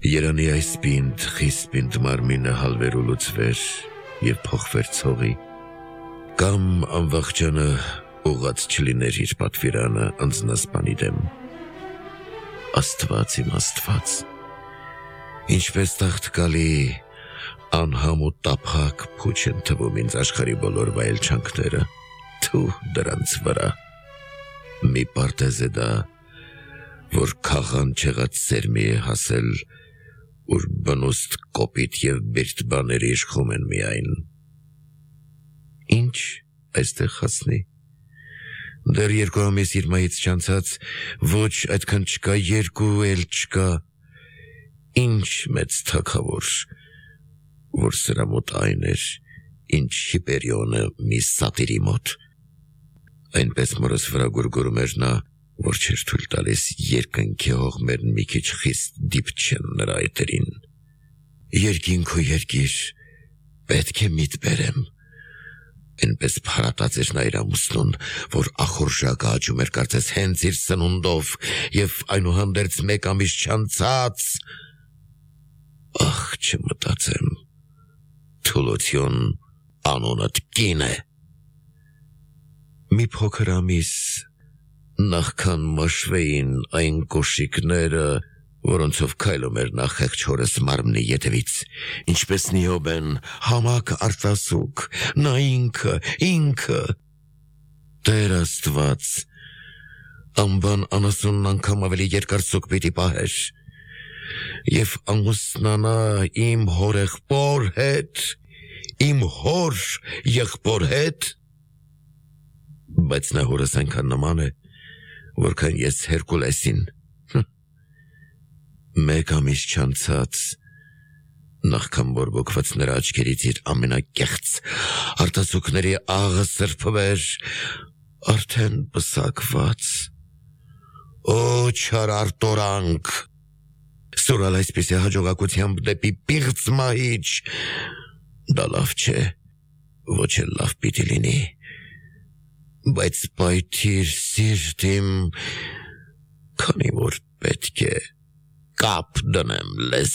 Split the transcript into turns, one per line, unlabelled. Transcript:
Երանի այս պինդ, խիստ պինդ մարմինը հալվերու լուծվեր և փոխվեր ցողի, կամ անվախճանը ուղղած չլիներ իր պատվիրանը անձնասպանի դեմ։ Աստված իմ Աստված, ինչպես տաղտկալի, անհամ ու տափակ փուչ են թվում ինձ աշխարհի բոլոր վայելչանքները, թու դրանց վրա։ Մի պարտեզ է դա, որ քաղան չեղած սերմի է հասել, ուր բնուստ կոպիտ և բիրտ բաներ իշխում են միայն։ Ինչ այստեղ հասնի։ Դեռ 2 ամիս իր մահից չանցած, ոչ այդքան չկա, 2 էլ չկա։ Ինչ մեծ թագավոր, որ սրա մոտ այն էր, ինչ Հիպերիոնը մի սատիրի մոտ։ Այնպես մորս վրա գուրգուրում էր նա, որ չէր թույլ տալիս երկնքի հողմերն մի քիչ խիստ դիպչեն նրա այտերին։ Երկինք ու երկիր, պետք է միտ բերեմ։ Այնպես փարատած էր նա իր ամուսնուն, որ ախորժակը աճում էր կարծես հենց իր սնունդով և այնուհանդերձ 1 ամիս չանցած։ Ախ, չմտածեմ, թուլություն անունդ կին է։ Մի փոքր ամիս նախքան մաշվեին այն կոշիկները, որոնցով քայլում էր նա խեղճ հորս մարմնի ետևից, ինչպես Նիոբեն, համակ արտասուք, նա ինքը, Տեր Աստված, անբան 90 անգամ ավելի երկար սուկ պիտի պահեր, և ամուսնանա իմ հորեղբոր հետ, իմ հոր եղբոր հետ, բայց նա հորս այնքան նման է, որքան ես Հերկուլեսին։ 1 ամիս չանցած, նախքան բորբոքված նրա աչքերից իր ամենակեղծ արտասուքների աղը սրբվեր, արդեն պսակված։ Օ չար արտորանք, սուրալ այսպիսի հաջողակությամբ դեպի պիղծ մահիճ, դա լավ չէ, ոչ էլ լավ պիտի լինի, բայց պայթիր սիրտ իմ, քանի որ պետք է կապ դնեմ լեզ